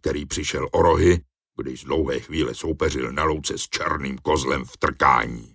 který přišel o rohy, když z dlouhé chvíle soupeřil na louce s černým kozlem v trkání.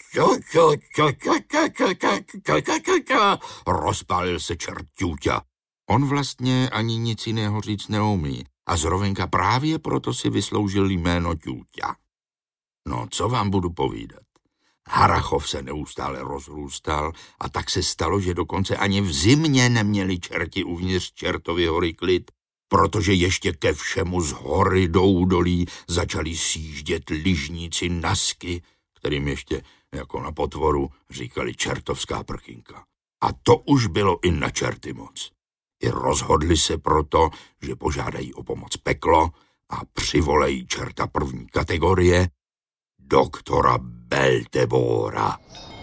Rozpálil se čert Ťuťa. On vlastně ani nic jiného říct neumí a zrovna právě proto si vysloužil jméno Ťuťa. No, co vám budu povídat? Harachov se neustále rozrůstal a tak se stalo, že dokonce ani v zimě neměli čerti uvnitř Čertovy hory klid, protože ještě ke všemu z hory do údolí začali sjíždět lyžníci Nasky, kterým ještě jako na potvoru říkali čertovská prkynka. A to už bylo i na čerty moc. I rozhodli se proto, že požádají o pomoc peklo a přivolejí čerta první kategorie, doktora Beltebora.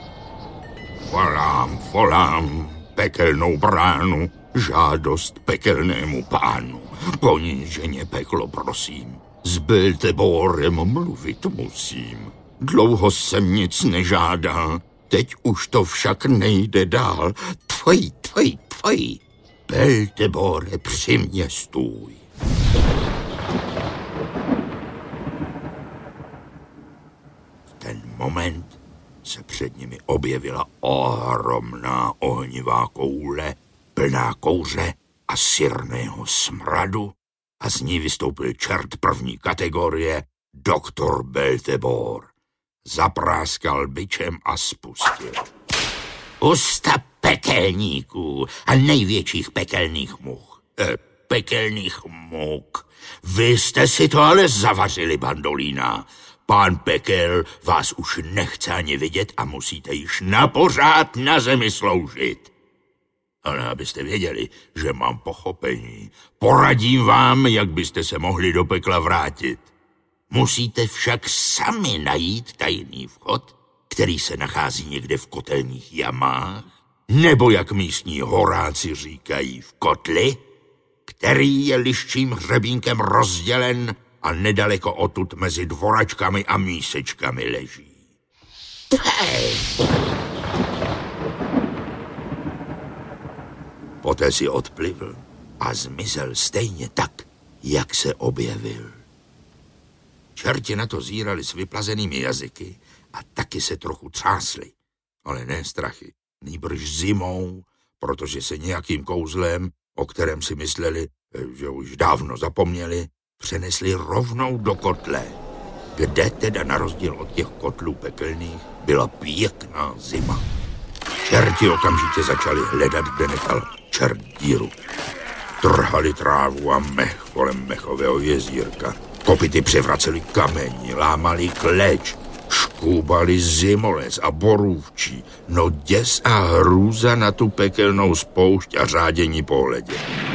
Volám, pekelnou bránu, žádost pekelnému pánu. Poníženě peklo prosím, s Belteborem mluvit musím. Dlouho jsem nic nežádal, teď už to však nejde dál. Tvoj, Beltebore, při mě stůj. V ten moment se před nimi objevila ohromná ohnivá koule, plná kouře a syrného smradu a z ní vystoupil čert první kategorie, doktor Beltebor. Zapráskal bičem a spustil. Usta pekelníků a největších pekelných much. Pekelných muk. Vy jste si to ale zavařili, bandolína. Pán Pekel vás už nechce ani vidět a musíte již napořád na zemi sloužit. Ale abyste věděli, že mám pochopení, poradím vám, jak byste se mohli do pekla vrátit. Musíte však sami najít tajný vchod, který se nachází někde v kotelních jamách, nebo jak místní horáci říkají v kotli, který je liščím hřebínkem rozdělen a nedaleko odtud mezi dvoračkami a mísečkami leží. Poté si odplivl a zmizel stejně tak, jak se objevil. Čerti na to zírali s vyplazenými jazyky a taky se trochu třásli, ale ne strachy, nýbrž zimou, protože se nějakým kouzlem, o kterém si mysleli, že už dávno zapomněli, přenesli rovnou do kotle, kde teda na rozdíl od těch kotlů pekelných byla pěkná zima. Čerti okamžitě začali hledat, kde nechal čert díru. Trhali trávu a mech kolem mechového jezírka. Kopyty převraceli kamení, lámali kleč, škúbali zimolec a borůvčí. No děs a hrůza na tu pekelnou spoušť a řádění pohledě.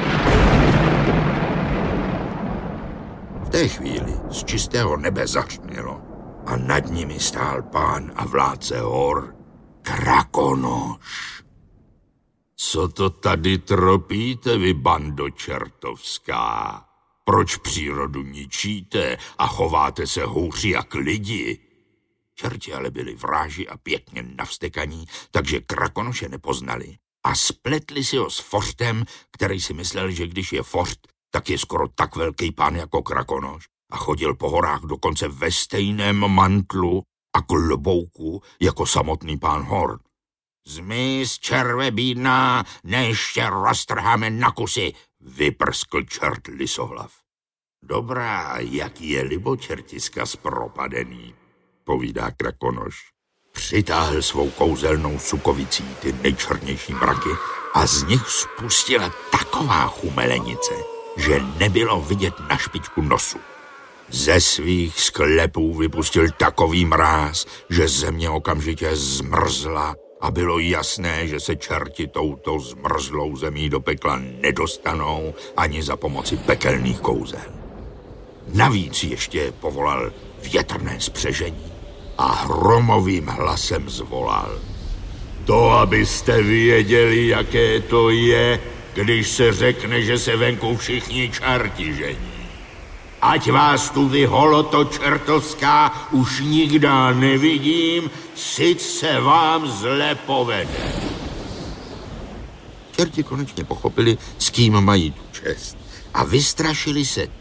V té chvíli z čistého nebe zařmělo a nad nimi stál pán a vládce hor Krakonoš. Co to tady tropíte, vy bando čertovská? Proč přírodu ničíte a chováte se hůř jak lidi? Čerti ale byli vráži a pěkně navstekaní, takže Krakonoše nepoznali a spletli si ho s Fořtem, který si myslel, že když je Fořt, tak je skoro tak velký pán jako Krakonoš a chodil po horách dokonce ve stejném mantlu a klobouku jako samotný pán hor. Zmiz, červe bídná, než tě roztrháme na kusy, vyprskl čert Lisohlav. Dobrá, jaký je libočertiska zpropadený, povídá Krakonoš. Přitáhl svou kouzelnou sukovicí ty nejčernější mraky a z nich spustila taková chumelenice, že nebylo vidět na špičku nosu. Ze svých sklepů vypustil takový mráz, že země okamžitě zmrzla a bylo jasné, že se čerti touto zmrzlou zemí do pekla nedostanou ani za pomoci pekelných kouzel. Navíc ještě povolal větrné spřežení a hromovým hlasem zvolal. To, abyste věděli, jaké to je, když se řekne, že se venku všichni čerti žení. Ať vás tu vy holoto čertovská už nikdy nevidím, sice se vám zle povede. Čerti konečně pochopili, s kým mají tu čest a vystrašili se